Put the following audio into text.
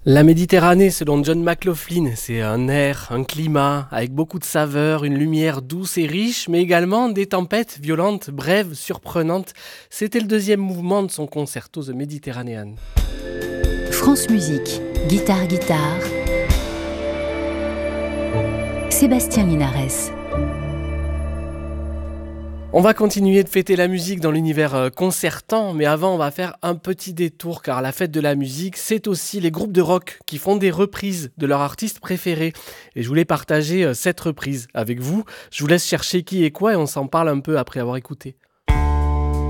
La Méditerranée, selon John McLaughlin, c'est un air, un climat, avec beaucoup de saveurs, une lumière douce et riche, mais également des tempêtes violentes, brèves, surprenantes. C'était le deuxième mouvement de son concerto The Mediterranean. France Musique, guitare, Sébastien Linares. On va continuer de fêter la musique dans l'univers concertant, mais avant on va faire un petit détour car la fête de la musique, c'est aussi les groupes de rock qui font des reprises de leurs artistes préférés. Et je voulais partager cette reprise avec vous. Je vous laisse chercher qui et quoi et on s'en parle un peu après avoir écouté.